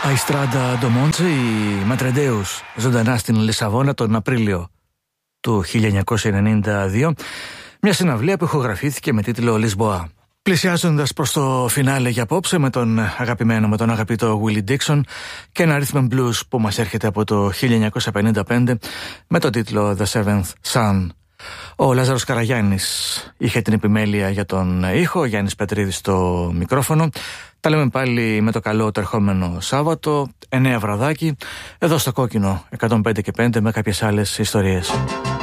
Αϊστράντα Ντομόντσε, η Ματρεντέους, ζωντανά στην Λισαβόνα τον Απρίλιο του 1992, μια συναυλία που ηχογραφήθηκε με τίτλο Λισμποά. Πλησιάζοντας προς το φινάλε για απόψε με τον αγαπητό Willie Dixon και ένα rhythm blues που μας έρχεται από το 1955 με τον τίτλο The Seventh Son. Ο Λάζαρος Καραγιάννης είχε την επιμέλεια για τον ήχο, Γιάννης Πετρίδης στο μικρόφωνο. Τα λέμε πάλι με το καλό το ερχόμενο Σάββατο, 9 βραδάκι, εδώ στο Κόκκινο 105 και 5 με κάποιες άλλες ιστορίες.